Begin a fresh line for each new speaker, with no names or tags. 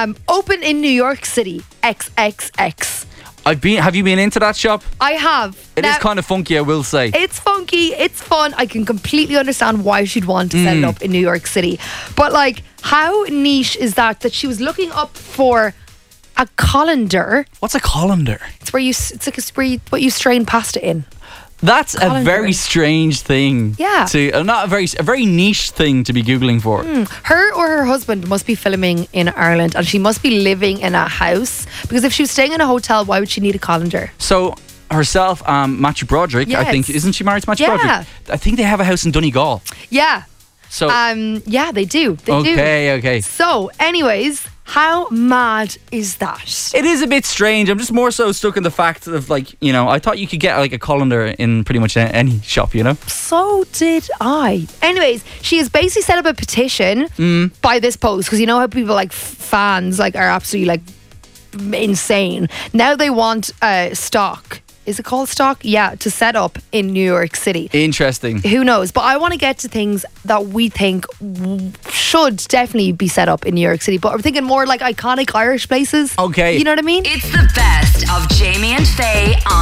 Open in New York City. XXX.
Have you been into that shop?
I have.
It is kind of funky, I will say.
It's funky, it's fun. I can completely understand why she'd want to set it up in New York City. But like, how niche is that she was looking up for a colander?
What's a colander?
It's what you strain pasta in.
That's a very strange thing.
Yeah.
Not a very niche thing to be Googling for.
Her or her husband must be filming in Ireland, and she must be living in a house, because if she was staying in a hotel, why would she need a colander?
So herself, Matthew Broderick,
Yes.
I think, isn't she married to Matthew
Yeah.
Broderick? I think they have a house in Donegal.
Yeah.
So
Yeah, they do. They do.
Okay.
So, anyways, how mad is that?
It is a bit strange. I'm just more so stuck in the fact of, like, I thought you could get like a colander in pretty much any shop,
So did I. Anyways, she has basically set up a petition by this post, because you know how people like fans like are absolutely like insane. Now they want stock. Is it called stock? Yeah, to set up in New York City.
Interesting.
Who knows? But I want to get to things that we think should definitely be set up in New York City. But we're thinking more like iconic Irish places.
Okay.
You know what I mean?
It's the best of Jamie and Faye on